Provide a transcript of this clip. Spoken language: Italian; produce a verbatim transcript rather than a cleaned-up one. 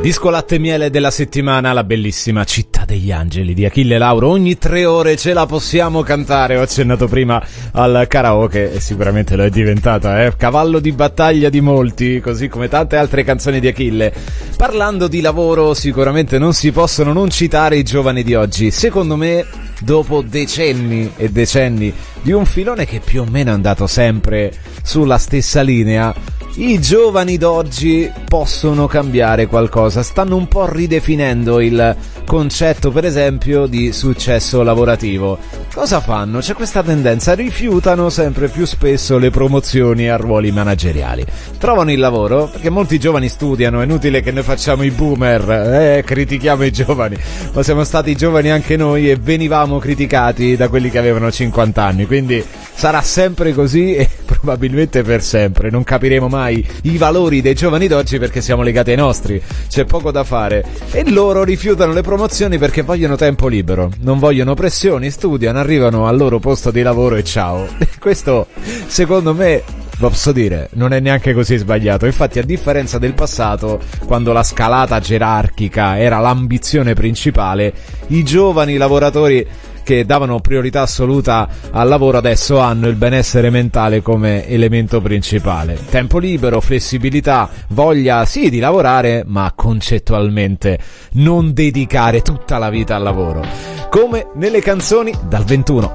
Disco latte e miele della settimana, la bellissima Città degli Angeli di Achille Lauro. Ogni tre ore ce la possiamo cantare. Ho accennato prima al karaoke e sicuramente lo è diventata, eh? Cavallo di battaglia di molti, così come tante altre canzoni di Achille. Parlando di lavoro, sicuramente non si possono non citare i giovani di oggi. Secondo me, dopo decenni e decenni di un filone che più o meno è andato sempre sulla stessa linea, i giovani d'oggi possono cambiare qualcosa, stanno un po' ridefinendo il concetto, per esempio, di successo lavorativo. Cosa fanno? C'è questa tendenza, rifiutano sempre più spesso le promozioni a ruoli manageriali. Trovano il lavoro, perché molti giovani studiano, è inutile che noi facciamo i boomer, eh, critichiamo i giovani, ma siamo stati giovani anche noi e venivamo criticati da quelli che avevano cinquanta anni, quindi sarà sempre così e probabilmente per sempre. Non capiremo mai i valori dei giovani d'oggi perché siamo legati ai nostri, c'è poco da fare, e loro rifiutano le promozioni perché vogliono tempo libero, non vogliono pressioni, studiano, arrivano al loro posto di lavoro e ciao. Questo, secondo me, posso dire, non è neanche così sbagliato. Infatti, a differenza del passato, quando la scalata gerarchica era l'ambizione principale, i giovani lavoratori che davano priorità assoluta al lavoro adesso hanno il benessere mentale come elemento principale. Tempo libero, flessibilità, voglia sì di lavorare, ma concettualmente non dedicare tutta la vita al lavoro. Come nelle canzoni dal ventuno